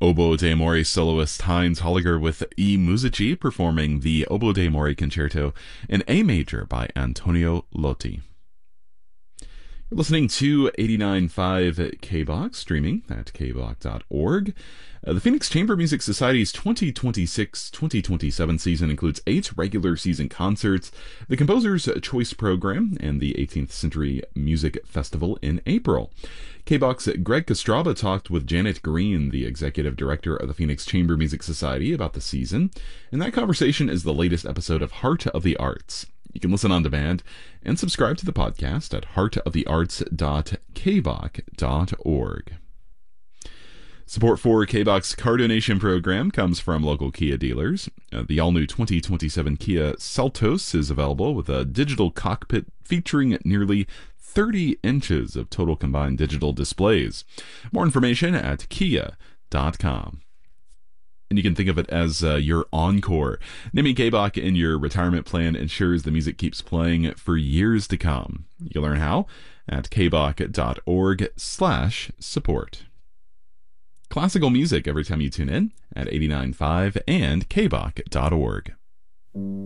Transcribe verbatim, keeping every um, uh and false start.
Oboe de Amore soloist Heinz Holliger with I Musici performing the Oboe de Amore Concerto in A major by Antonio Lotti. You're listening to eighty-nine point five K B O K, streaming at k b o k dot org. Uh, the Phoenix Chamber Music Society's twenty twenty-six twenty twenty-seven season includes eight regular season concerts, the Composer's Choice Program, and the eighteenth Century Music Festival in April. K B O K's Greg Kostraba talked with Janet Green, the executive director of the Phoenix Chamber Music Society, about the season, and that conversation is the latest episode of Heart of the Arts. You can listen on demand and subscribe to the podcast at heart of the arts dot k b o k dot org. Support for K B O K's car donation program comes from local Kia dealers. Uh, the all-new twenty twenty-seven Kia Seltos is available with a digital cockpit featuring nearly thirty inches of total combined digital displays. More information at kia dot com. And you can think of it as uh, your encore. Naming K B O K in your retirement plan ensures the music keeps playing for years to come. You can learn how at k b o k dot org slash support. Classical music every time you tune in at eighty-nine point five and k b o k dot org.